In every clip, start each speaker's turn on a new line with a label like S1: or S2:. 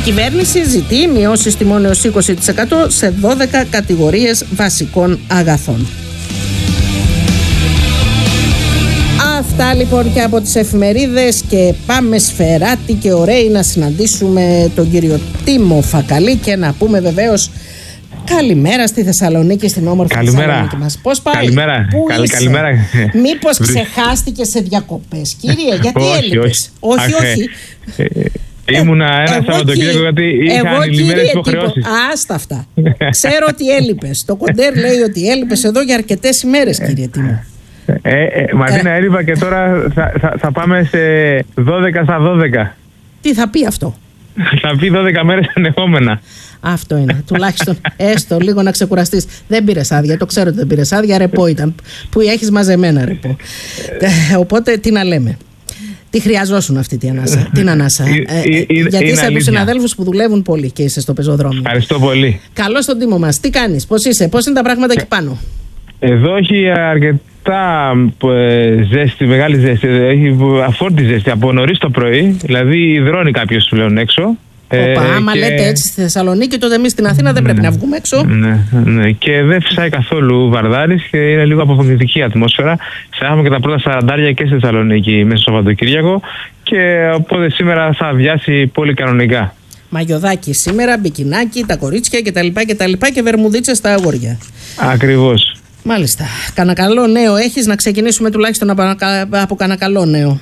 S1: κυβέρνηση ζητεί μειώσεις τιμών έως 20% σε 12 κατηγορίες βασικών αγαθών. Αυτά λοιπόν και από τις εφημερίδες, και πάμε σφεράτη και ωραίοι να συναντήσουμε τον κύριο Τίμο Φακαλή και να πούμε βεβαίως καλημέρα στη Θεσσαλονίκη, στην όμορφη Θεσσαλονίκη μας. Πώς πάει?
S2: Καλημέρα. Καλημέρα.
S1: Μήπως ξεχάστηκε σε διακοπές, κύριε? Γιατί έλειπες? Όχι.
S2: Ήμουνα ένα Σαββατοκύριακο γιατί είχα ανηλυμένες υποχρεώσεις.
S1: Άστα αυτά. Ξέρω ότι έλειπες. Το κοντέρ λέει ότι έλειπες εδώ για αρκετές ημέρες, κύριε Τίμο.
S2: Μαρτίνα, έλειπα και τώρα θα πάμε σε 12 στα 12.
S1: Τι θα πει αυτό?
S2: Θα πει 12 μέρες ενεχόμενα.
S1: Αυτό είναι. Τουλάχιστον έστω λίγο να ξεκουραστείς. Δεν πήρες άδεια, το ξέρω ότι δεν πήρες άδεια. Ρεπό ήταν. Που έχεις μαζεμένα ρεπό. Οπότε τι να λέμε. Τι χρειαζόσουν αυτή την ανάσα. Γιατί είσαι από τους συναδέλφους που δουλεύουν πολύ και είσαι στο πεζοδρόμιο.
S2: Ευχαριστώ πολύ.
S1: Καλώς τον Τίμο μας. Τι κάνεις, πώς είσαι, πώς είναι τα πράγματα εκεί πάνω?
S2: Εδώ έχει αρκετά ζέστη, μεγάλη ζέστη. Έχει αφόρτη ζέστη από νωρίς το πρωί. Δηλαδή υδρώνει κάποιος πλέον έξω.
S1: Άμα λέτε έτσι στη Θεσσαλονίκη, τότε εμείς στην Αθήνα δεν πρέπει να βγούμε έξω.
S2: Ναι. Και δεν φυσάει καθόλου βαρδάρης και είναι λίγο αποφοιτητική ατμόσφαιρα. Έχουμε και τα πρώτα 40 και στη Θεσσαλονίκη μέσα στο Σαββατοκύριακο. Και οπότε σήμερα θα αδειάσει πολύ κανονικά.
S1: Μαγιοδάκι σήμερα, μπικινάκι, τα κορίτσια κτλ. Και βερμουδίτσες στα αγόρια.
S2: Ακριβώς.
S1: Μάλιστα. Κανένα καλό νέο έχεις? Να ξεκινήσουμε τουλάχιστον από κανένα καλό νέο.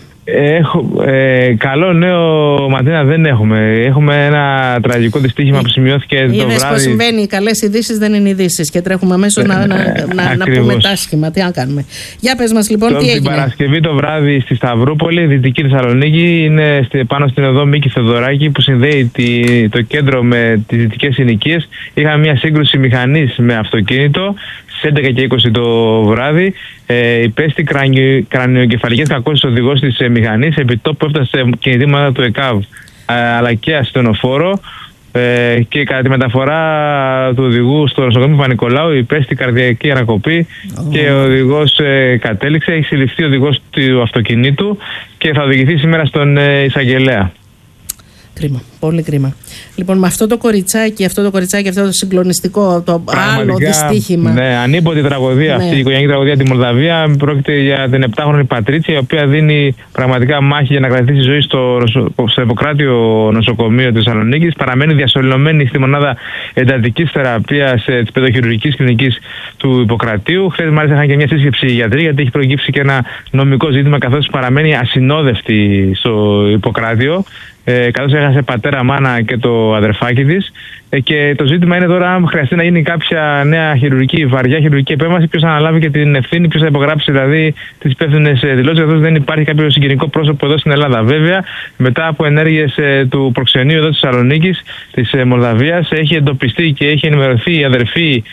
S2: Καλό νέο, Ματίνα, δεν έχουμε. Έχουμε ένα τραγικό δυστύχημα που σημειώθηκε το βράδυ.
S1: Είδες πως συμβαίνει, οι καλές ειδήσεις δεν είναι ειδήσεις και τρέχουμε αμέσως να πούμε τα άσχημα. Τι να κάνουμε. Για πες μας λοιπόν, τι έγινε?
S2: Την Παρασκευή το βράδυ στη Σταυρούπολη, Δυτική Θεσσαλονίκη, είναι πάνω στην οδό Μίκη Θεοδωράκη που συνδέει το κέντρο με τις δυτικές συνοικίες. Είχαμε μια σύγκρουση μηχανής με αυτοκίνητο στις 11:20 το βράδυ. Υπέστη κρανιοκεφαλικές κακώσεις οδηγός της μηχανής. Επί τόπου έφτασε σε κινητήματα του ΕΚΑΒ αλλά και ασθενοφόρο. Και κατά τη μεταφορά του οδηγού στο νοσοκομείο Παπα-Νικολάου υπέστη καρδιακή ανακοπή και ο οδηγός κατέληξε. Έχει συλληφθεί ο οδηγός του αυτοκινήτου και θα οδηγηθεί σήμερα στον εισαγγελέα.
S1: Κρίμα, πολύ κρίμα. Λοιπόν, με αυτό το κοριτσάκι, αυτό το συγκλονιστικό, το άλλο δυστύχημα. Ναι,
S2: ανίποτη τραγωδία αυτή, η οικογενειακή τραγωδία στη Μολδαβία. Πρόκειται για την 7χρονη Πατρίτσια, η οποία δίνει πραγματικά μάχη για να κρατήσει ζωή στο Ιπποκράτιο νοσοκομείο της Θεσσαλονίκης. Παραμένει διασωληνωμένη στη μονάδα εντατικής θεραπείας της παιδοχειρουργικής κλινικής του Ιπποκρατίου. Χθες, μάλιστα, είχαν και μια σύσκεψη γιατροί, γιατί έχει προκύψει και ένα νομικό ζήτημα, καθώς παραμένει ασυνόδευτη στο Ιπποκράτιο. Καθώς έχασε πατέρα, μάνα και το αδερφάκι της. Και το ζήτημα είναι τώρα, αν χρειαστεί να γίνει κάποια νέα βαριά χειρουργική επέμβαση, ποιος θα αναλάβει και την ευθύνη, ποιος θα υπογράψει δηλαδή τις υπεύθυνες δηλώσεις, καθώς δεν υπάρχει κάποιο συγγενικό πρόσωπο εδώ στην Ελλάδα. Βέβαια, μετά από ενέργειες του προξενείου εδώ της Θεσσαλονίκης, της Μολδαβίας, έχει εντοπιστεί και έχει ενημερωθεί η αδερφή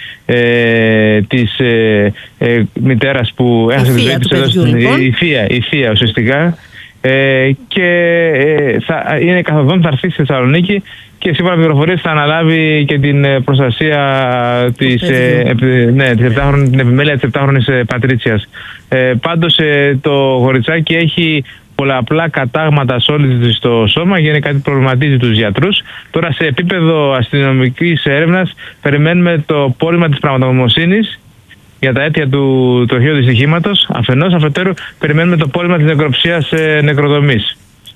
S2: της μητέρας που έχασε τη ζωή της, η θεία ουσιαστικά. Και είναι καθοδόν, θα έρθει στη Θεσσαλονίκη και σύμφωνα με πληροφορίες θα αναλάβει και την προστασία της επιμέλεια της 7χρονης Πατρίτσιας. Πάντως το γοριτσάκι έχει πολλαπλά κατάγματα σε όλη της το σώμα και είναι κάτι που προβληματίζει τους γιατρούς. Τώρα σε επίπεδο αστυνομικής έρευνας περιμένουμε το πόρισμα της πραγματογνωμοσύνης για τα αίτια του τροχαίου δυστυχήματος. Αφενός, αφετέρου, περιμένουμε το πόρισμα της νεκροψίας νεκροδομής.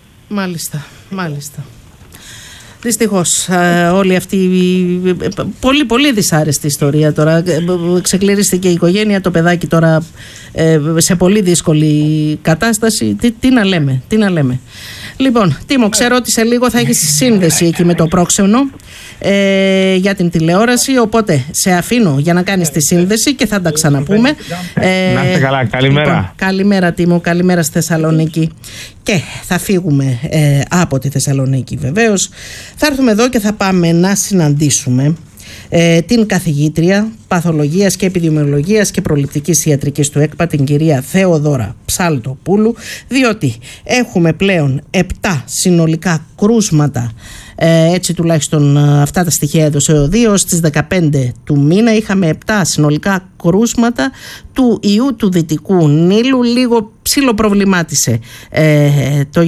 S1: Μάλιστα. Δυστυχώς όλη αυτή η πολύ δυσάρεστη ιστορία τώρα. Ξεκληρίστηκε η οικογένεια, το παιδάκι τώρα σε πολύ δύσκολη κατάσταση. Τι να λέμε. Λοιπόν, Τίμο, ξέρω ότι σε λίγο θα έχεις σύνδεση εκεί με το πρόξενο για την τηλεόραση, οπότε σε αφήνω για να κάνεις τη σύνδεση και θα τα ξαναπούμε.
S2: Να είστε καλά, καλημέρα.
S1: Λοιπόν, καλημέρα Τίμο, καλημέρα στη Θεσσαλονίκη. Και θα φύγουμε από τη Θεσσαλονίκη βεβαίως. Θα έρθουμε εδώ και θα πάμε να συναντήσουμε την καθηγήτρια παθολογίας και επιδημιολογίας και προληπτικής ιατρικής του ΕΚΠΑ, την κυρία Θεοδώρα Ψάλτοπούλου, διότι έχουμε πλέον 7 συνολικά κρούσματα, έτσι τουλάχιστον αυτά τα στοιχεία έδωσε ο ΔΥΟ. Στις 15 του μήνα είχαμε 7 συνολικά κρούσματα του ιού του Δυτικού Νείλου. Λίγο ψιλοπροβλημάτισε το